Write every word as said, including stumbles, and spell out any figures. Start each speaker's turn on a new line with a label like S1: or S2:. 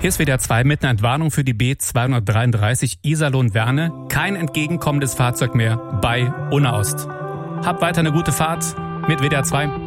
S1: Hier ist W D R zwei mit einer Entwarnung für die B zweihundertdreiunddreißig Iserlohn-Werne. Kein entgegenkommendes Fahrzeug mehr bei Unna Ost. Habt weiter eine gute Fahrt mit W D R zwei.